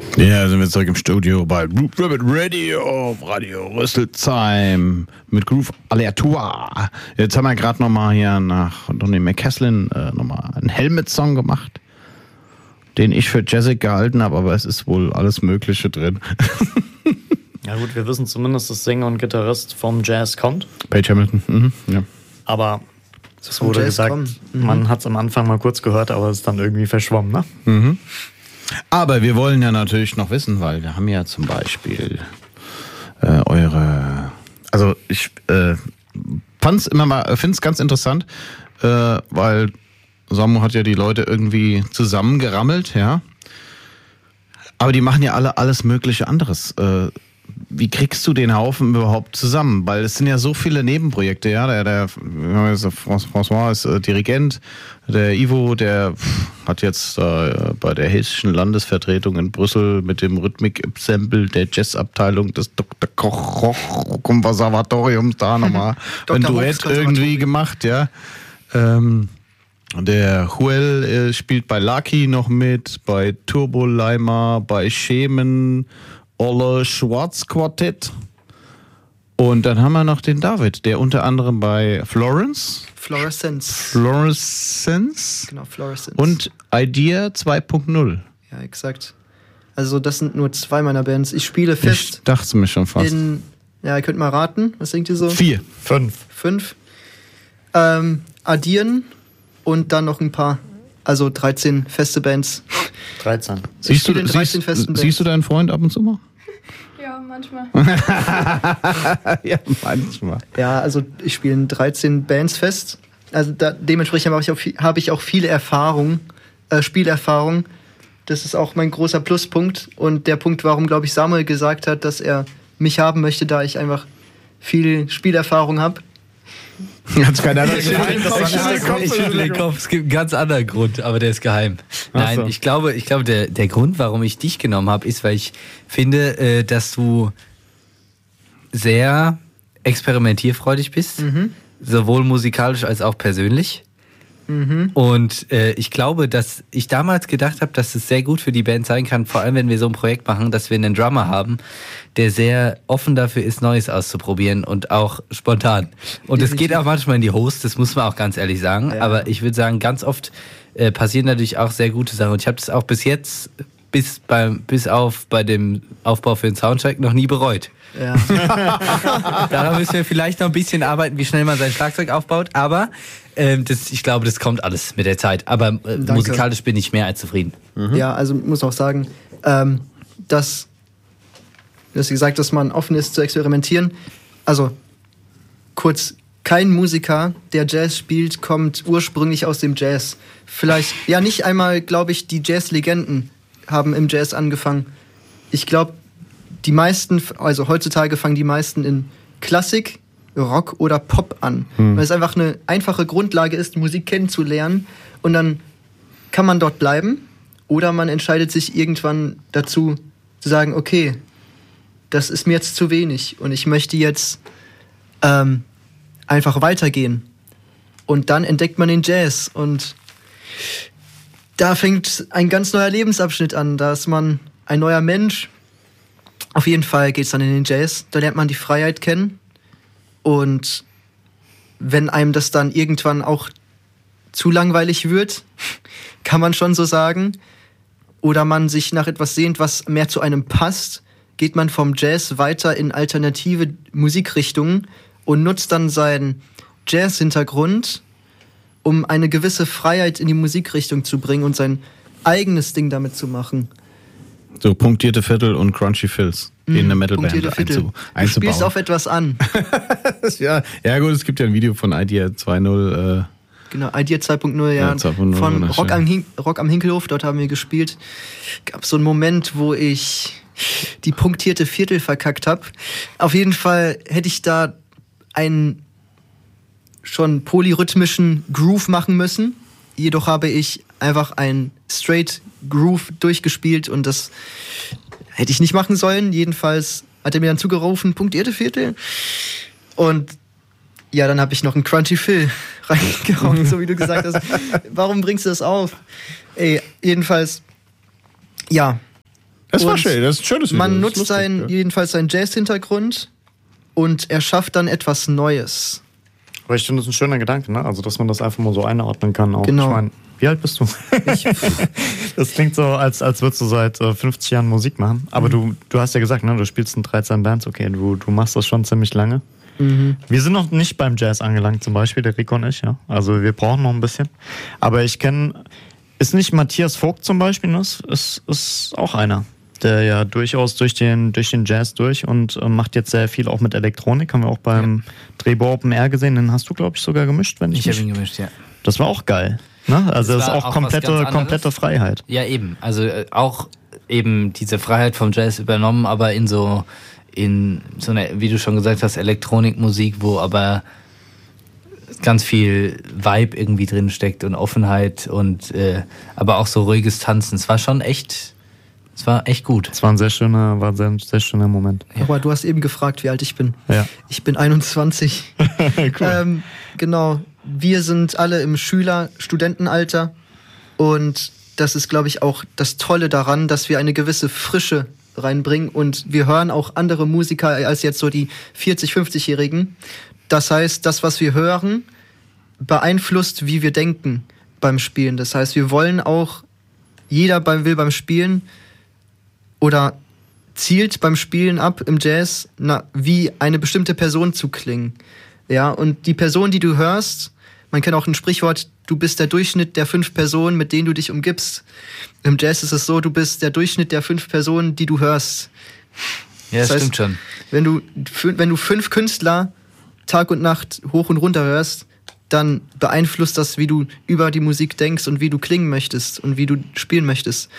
Ja, sind wir zurück im Studio bei Groove Rabbit Radio auf Radio Rüsselsheim mit Groove Aleatoire. Jetzt haben wir gerade nochmal hier nach Donny McCaslin nochmal einen Helmet-Song gemacht, den ich für jazzig gehalten habe, aber es ist wohl alles Mögliche drin. Ja gut, wir wissen zumindest, dass Sänger und Gitarrist vom Jazz kommt. Page Hamilton, ja. Aber es wurde gesagt, man hat es am Anfang mal kurz gehört, aber es ist dann irgendwie verschwommen, ne? Mhm. Aber wir wollen ja natürlich noch wissen, weil wir haben ja zum Beispiel also ich finde es ganz interessant, weil Samu hat ja die Leute irgendwie zusammengerammelt, ja. Aber die machen ja alle alles mögliche anderes. Wie kriegst du den Haufen überhaupt zusammen? Weil es sind ja so viele Nebenprojekte, ja. Der François ist Dirigent, der Ivo, der hat jetzt bei der hessischen Landesvertretung in Brüssel mit dem Rhythmik-Ensemble der Jazzabteilung des Dr. Koch Konservatoriums da nochmal ein Duett irgendwie gemacht, ja. Der Huel spielt bei Lucky noch mit, bei Turbo Leimer, bei Schemen, Olle Schwarz Quartett. Und dann haben wir noch den David, der unter anderem bei Fluorescence. Genau, Fluorescence. Und Idea 2.0. Ja, exakt. Also das sind nur 2 meiner Bands. Ich spiele fest. Ich dachte mir schon fast. Ihr könnt mal raten. Was denkt ihr so? 4. 5. Addieren und dann noch ein paar. Also 13 feste Bands. 13. Siehst du deinen Freund ab und zu mal? Ja, manchmal. Ja, manchmal. Ja, also ich spiele in 13 Bands fest. Also dementsprechend habe ich auch viel Erfahrung, Spielerfahrung. Das ist auch mein großer Pluspunkt. Und der Punkt, warum, glaube ich, Samuel gesagt hat, dass er mich haben möchte, da ich einfach viel Spielerfahrung habe. Hat's keiner Ich schüttle den Kopf. Es gibt einen ganz anderen Grund, aber der ist geheim. Nein, so. ich glaube, der Grund, warum ich dich genommen habe, ist, weil ich finde, dass du sehr experimentierfreudig bist, sowohl musikalisch als auch persönlich. Und ich glaube, dass ich damals gedacht habe, dass es sehr gut für die Band sein kann, vor allem wenn wir so ein Projekt machen, dass wir einen Drummer haben, der sehr offen dafür ist, Neues auszuprobieren und auch spontan. Und es geht auch manchmal in die Hose, das muss man auch ganz ehrlich sagen. Ja. Aber ich würde sagen, ganz oft passieren natürlich auch sehr gute Sachen. Und ich habe das auch bis jetzt, bis auf bei dem Aufbau für den Soundtrack, noch nie bereut. Ja. Daran müssen wir vielleicht noch ein bisschen arbeiten, wie schnell man sein Schlagzeug aufbaut. Aber ich glaube, das kommt alles mit der Zeit. Aber musikalisch bin ich mehr als zufrieden. Ja, also muss auch sagen, dass man offen ist zu experimentieren. Also kurz, kein Musiker, der Jazz spielt, kommt ursprünglich aus dem Jazz. Vielleicht, ja, nicht einmal, glaube ich, die Jazz-Legenden haben im Jazz angefangen. Ich glaube, die meisten, also heutzutage fangen die meisten in Klassik, Rock oder Pop an. Weil es einfach eine einfache Grundlage ist, Musik kennenzulernen. Und dann kann man dort bleiben. Oder man entscheidet sich irgendwann dazu, zu sagen, okay, das ist mir jetzt zu wenig. Und ich möchte jetzt einfach weitergehen. Und dann entdeckt man den Jazz. Und da fängt ein ganz neuer Lebensabschnitt an. Da ist man ein neuer Mensch. Auf jeden Fall geht's dann in den Jazz. Da lernt man die Freiheit kennen. Und wenn einem das dann irgendwann auch zu langweilig wird, kann man schon so sagen, oder man sich nach etwas sehnt, was mehr zu einem passt, geht man vom Jazz weiter in alternative Musikrichtungen und nutzt dann seinen Jazz-Hintergrund, um eine gewisse Freiheit in die Musikrichtung zu bringen und sein eigenes Ding damit zu machen. So punktierte Viertel und Crunchy Fills in eine Metalband einzubauen. Du spielst auf etwas an. Ja gut, es gibt ja ein Video von Idea 2.0. Genau, Idea 2.0, ja. 2.0, von Rock am Hinkelhof, dort haben wir gespielt. Gab so einen Moment, wo ich die punktierte Viertel verkackt habe. Auf jeden Fall hätte ich da einen schon polyrhythmischen Groove machen müssen. Jedoch habe ich einfach einen Straight Groove durchgespielt und das hätte ich nicht machen sollen. Jedenfalls hat er mir dann zugerufen, punktierte Viertel. Und ja, dann habe ich noch einen Crunchy Phil reingehauen, so wie du gesagt hast. Warum bringst du das auf? Jedenfalls, ja, Das war schön, das ist ein schönes Video. Man nutzt jedenfalls seinen Jazz-Hintergrund und er schafft dann etwas Neues. Aber ich finde das ein schöner Gedanke, ne? Also, dass man das einfach mal so einordnen kann. Auch. Genau. Ich meine, wie alt bist du? Das klingt so, als würdest du seit 50 Jahren Musik machen. Aber du hast ja gesagt, ne? Du spielst in 13 Bands. Okay, du machst das schon ziemlich lange. Wir sind noch nicht beim Jazz angelangt, zum Beispiel, der Rico und ich. Ja? Also, wir brauchen noch ein bisschen. Aber ich kenne, ist nicht Matthias Vogt zum Beispiel, ne? Ist auch einer, der ja durchaus durch den Jazz durch und macht jetzt sehr viel auch mit Elektronik. Haben wir auch beim Drehbohr Open Air gesehen. Den hast du, glaube ich, sogar gemischt, wenn ich habe ihn gemischt, ja. Das war auch geil. Ne? Also das ist auch komplette Freiheit. Ja, eben. Also auch eben diese Freiheit vom Jazz übernommen, aber in so eine, wie du schon gesagt hast, Elektronikmusik, wo aber ganz viel Vibe irgendwie drin steckt und Offenheit und aber auch so ruhiges Tanzen. Es war echt gut. Es war ein sehr schöner Moment. Ja. Aber du hast eben gefragt, wie alt ich bin. Ja. Ich bin 21. Cool. Genau. Wir sind alle im Studentenalter und das ist, glaube ich, auch das Tolle daran, dass wir eine gewisse Frische reinbringen und wir hören auch andere Musiker als jetzt so die 40-, 50-Jährigen. Das heißt, das, was wir hören, beeinflusst, wie wir denken beim Spielen. Das heißt, wir wollen auch, jeder will beim Spielen oder zielt beim Spielen ab im Jazz, wie eine bestimmte Person zu klingen. Ja, und die Person, die du hörst, man kennt auch ein Sprichwort, du bist der Durchschnitt der 5 Personen, mit denen du dich umgibst. Im Jazz ist es so, du bist der Durchschnitt der 5 Personen, die du hörst. Ja, das stimmt schon. Wenn du 5 Künstler Tag und Nacht hoch und runter hörst, dann beeinflusst das, wie du über die Musik denkst und wie du klingen möchtest und wie du spielen möchtest.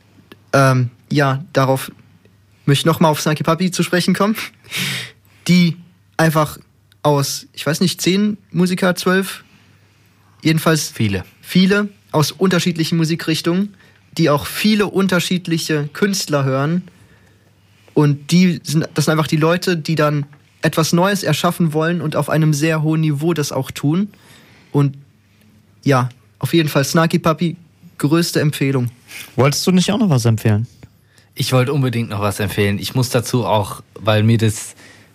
Ja, darauf möchte ich nochmal auf Snarky Puppy zu sprechen kommen, die einfach aus, ich weiß nicht, 10 Musiker, 12, jedenfalls viele aus unterschiedlichen Musikrichtungen, die auch viele unterschiedliche Künstler hören und das sind einfach die Leute, die dann etwas Neues erschaffen wollen und auf einem sehr hohen Niveau das auch tun. Und ja, auf jeden Fall Snarky Puppy, größte Empfehlung. Wolltest du nicht auch noch was empfehlen? Ich wollte unbedingt noch was empfehlen. Ich muss dazu auch, weil mir ist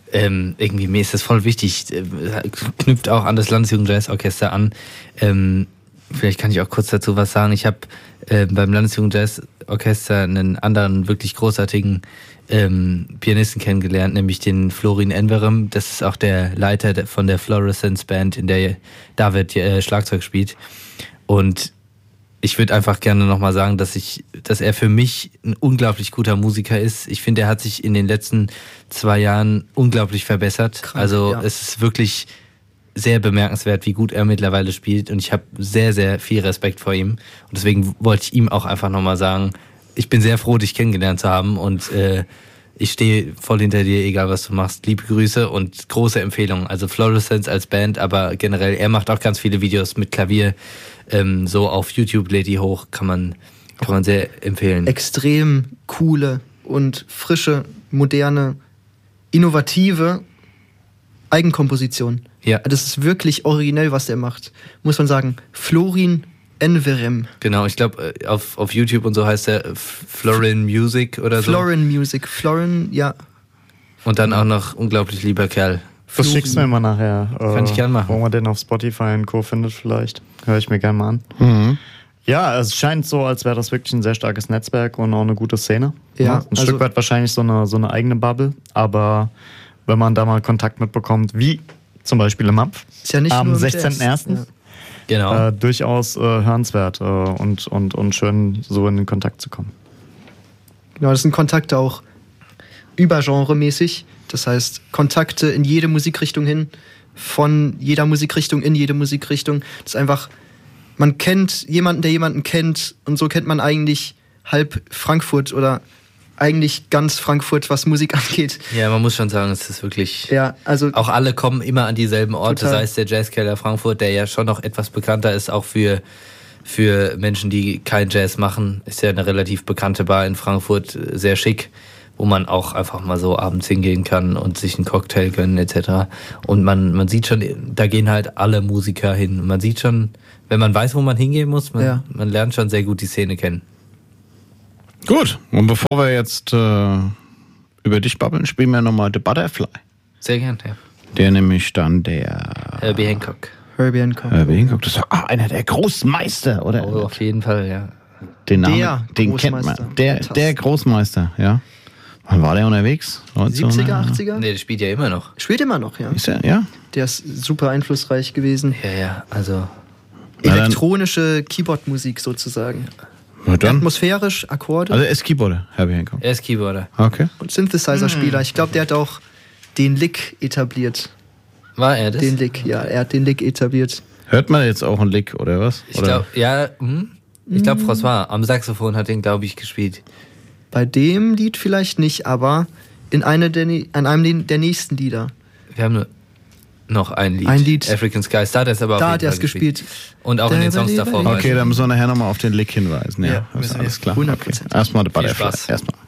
das voll wichtig, knüpft auch an das Landesjugendjazzorchester an. Vielleicht kann ich auch kurz dazu was sagen. Ich habe beim Landesjugendjazzorchester einen anderen wirklich großartigen Pianisten kennengelernt, nämlich den Florin Enverem. Das ist auch der Leiter von der Fluorescence Band, in der David Schlagzeug spielt. Und ich würde einfach gerne nochmal sagen, dass er für mich ein unglaublich guter Musiker ist. Ich finde, er hat sich in den letzten 2 Jahren unglaublich verbessert. Es ist wirklich sehr bemerkenswert, wie gut er mittlerweile spielt. Und ich habe sehr, sehr viel Respekt vor ihm. Und deswegen wollte ich ihm auch einfach nochmal sagen, ich bin sehr froh, dich kennengelernt zu haben. Und ich stehe voll hinter dir, egal was du machst. Liebe Grüße und große Empfehlung. Also Fluorescence als Band, aber generell, er macht auch ganz viele Videos mit Klavier. So auf YouTube lädt die hoch, kann man sehr empfehlen. Extrem coole und frische, moderne, innovative Eigenkomposition. Ja. Das ist wirklich originell, was der macht. Muss man sagen. Florin Enverem. Genau, ich glaube, auf YouTube und so heißt er Florin Music oder so. Florin Music. Florin, ja. Und dann auch noch unglaublich lieber Kerl. Das schickst du mir mal nachher. Kann ich gern machen. Wo man den auf Spotify und Co. findet vielleicht. Höre ich mir gerne mal an. Mhm. Ja, es scheint so, als wäre das wirklich ein sehr starkes Netzwerk und auch eine gute Szene. Ja, ein Stück weit wahrscheinlich so eine eigene Bubble. Aber wenn man da mal Kontakt mitbekommt, wie zum Beispiel im Mampf, ist ja nicht am nur 16.01. Ja. Genau. Durchaus hörenswert und schön, so in den Kontakt zu kommen. Genau, das sind Kontakte auch übergenremäßig. Das heißt, Kontakte in jede Musikrichtung hin, von jeder Musikrichtung in jede Musikrichtung. Das ist einfach, man kennt jemanden, der jemanden kennt und so kennt man eigentlich halb Frankfurt oder eigentlich ganz Frankfurt, was Musik angeht. Ja, man muss schon sagen, es ist wirklich... Ja, also auch alle kommen immer an dieselben Orte, total. sei es der Jazzkeller Frankfurt, der ja schon noch etwas bekannter ist, auch für Menschen, die kein Jazz machen. Ist ja eine relativ bekannte Bar in Frankfurt, sehr schick, wo man auch einfach mal so abends hingehen kann und sich einen Cocktail gönnen etc. Und man sieht schon, da gehen halt alle Musiker hin. Man sieht schon, wenn man weiß, wo man hingehen muss, man lernt schon sehr gut die Szene kennen. Gut, und bevor wir jetzt über dich babbeln, spielen wir nochmal The Butterfly. Sehr gern, ja. Der nämlich dann der Herbie Hancock. Herbie Hancock. Das war einer der Großmeister, oder? Oh, auf jeden Fall, ja. Den Namen, den kennt Großmeister. man. Der Großmeister, ja. Wann war der unterwegs? 70er, 80er? Nee, das spielt ja immer noch. Spielt immer noch, ja. Ist er, ja? Der ist super einflussreich gewesen. Ja, also. Na dann- Elektronische Keyboard-Musik sozusagen. Na dann. Atmosphärisch, Akkorde Also er ist Keyboarder, Herbie Hancock. Er ist Keyboarder. Okay. und Synthesizer-Spieler. Ich glaube, der hat auch den Lick etabliert. War er das? Den Lick, ja, er hat den Lick etabliert. Hört man jetzt auch einen Lick, oder was? Ich glaube, ja, ich glaube, François am Saxophon hat den, glaube ich, gespielt. Bei dem Lied vielleicht nicht, aber in einem der nächsten Lieder. Wir haben nur noch ein Lied. Ein Lied. African Skies. Da hat er es aber Da auf hat jeden er Fall es gespielt. Und auch in den Songs davor. Okay, dann müssen wir nachher nochmer auf den Lick hinweisen. Ja, Ja, das ist müssen wir. alles klar. 100%. Okay. Erstmal The Butterfly. Spaß. Erstmal.